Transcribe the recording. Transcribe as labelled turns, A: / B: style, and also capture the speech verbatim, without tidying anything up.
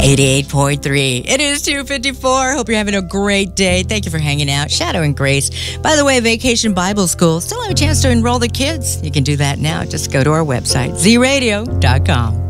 A: eighty-eight point three. It is two fifty-four. Hope you're having a great day. Thank you for hanging out. Shadow and Grace. By the way, Vacation Bible School still have a chance to enroll the kids. You can do that now. Just go to our website, z radio dot com.